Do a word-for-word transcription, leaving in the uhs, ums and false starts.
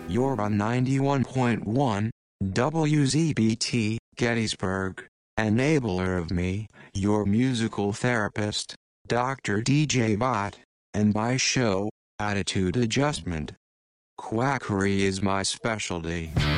You're on ninety-one point one, W Z B T, Gettysburg, enabler of me, your musical therapist, Doctor D J Bot, and my show, Attitude Adjustment. Quackery is my specialty.